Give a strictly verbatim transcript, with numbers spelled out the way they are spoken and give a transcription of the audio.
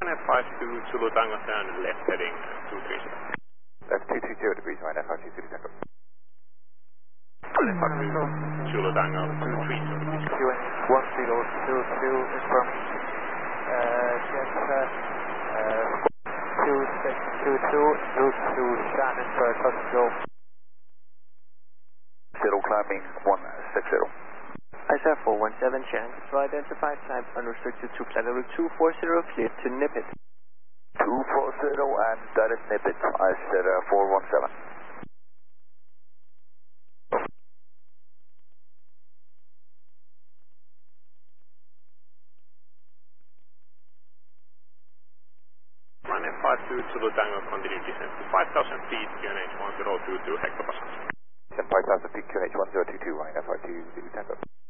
five two Zulu Tango turn left heading two three zero. Left two two zero degrees, right, F five two Zulu Tango. Left five two Zulu Tango two three zero degrees. Q N one zero two two information. Uh, yes, uh, uh, two six two two, route to Shannon for Costco. Zero climbing one six zero. I S R four one seven, Shannon Control identified, type unrestricted to flight level two four zero, cleared to Nippit. two four zero and that is Nippit, I said uh, four one seven. Runway five two Zulu Tango continue descent to five thousand feet, Q N H one zero two two hectopascal. five thousand feet, Q N H one zero two two, right, F five two Zulu Tango.